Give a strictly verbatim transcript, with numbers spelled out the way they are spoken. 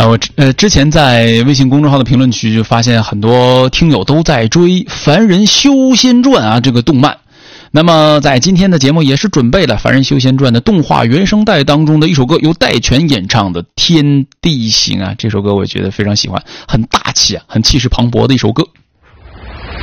我呃之前在微信公众号的评论区就发现很多听友都在追《凡人修仙传》啊这个动漫。那么在今天的节目也是准备了《凡人修仙传》的动画原声带当中的一首歌，由戴荃演唱的《天地行》啊，这首歌我觉得非常喜欢，很大气啊，很气势磅礴的一首歌。